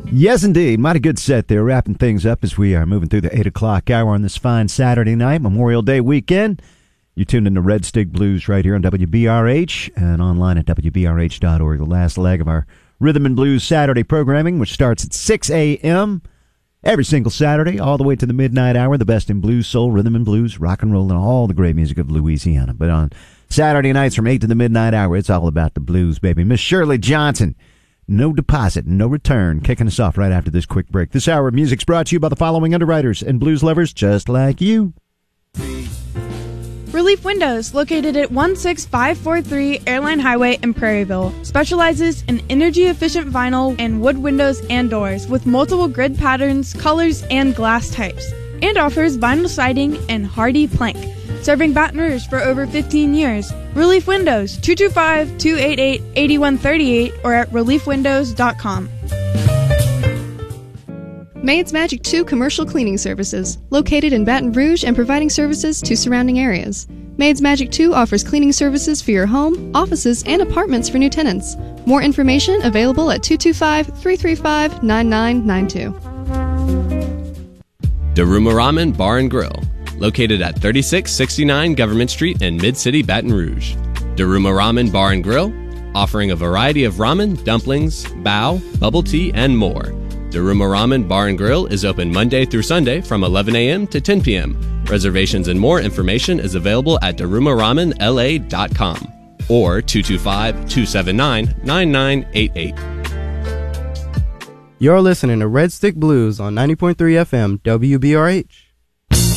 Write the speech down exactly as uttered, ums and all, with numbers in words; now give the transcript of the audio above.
Yes, indeed. Mighty good set there, wrapping things up as we are moving through the eight o'clock hour on this fine Saturday night, Memorial Day weekend. You're tuned into Red Stick Blues right here on W B R H and online at W B R H dot org. The last leg of our Rhythm and Blues Saturday programming, which starts at six a.m. every single Saturday, all the way to the midnight hour. The best in blues, soul, rhythm and blues, rock and roll, and all the great music of Louisiana. But on Saturday nights from eight to the midnight hour, it's all about the blues, baby. Miss Shirley Johnson. No deposit, no return. Kicking us off right after this quick break. This hour of music's brought to you by the following underwriters and blues lovers just like you. Relief Windows, located at one six five four three Airline Highway in Prairieville, specializes in energy-efficient vinyl and wood windows and doors with multiple grid patterns, colors, and glass types, and offers vinyl siding and hardy plank. Serving Baton Rouge for over fifteen years. Relief Windows, two two five, two eight eight, eight one three eight or at relief windows dot com. Maid's Magic two Commercial Cleaning Services, located in Baton Rouge and providing services to surrounding areas. Maid's Magic two offers cleaning services for your home, offices, and apartments for new tenants. More information available at two two five, three three five, nine nine nine two. Daruma Ramen Bar and Grill, located at thirty-six sixty-nine Government Street in Mid-City, Baton Rouge. Daruma Ramen Bar and Grill, offering a variety of ramen, dumplings, bao, bubble tea, and more. Daruma Ramen Bar and Grill is open Monday through Sunday from eleven a.m. to ten p.m. Reservations and more information is available at daruma ramen l a dot com or two two five, two seven nine, nine nine eight eight. You're listening to Red Stick Blues on ninety point three F M W B R H.